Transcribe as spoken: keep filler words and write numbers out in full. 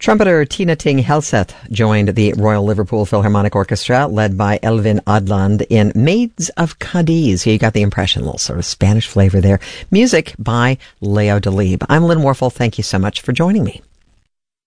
Trumpeter Tina Ting Helseth joined the Royal Liverpool Philharmonic Orchestra, led by Elvin Adland, in Maids of Cadiz. Here you got the impression, a little sort of Spanish flavor there. Music by Leo Delibes. I'm Lynn Warfel. Thank you so much for joining me.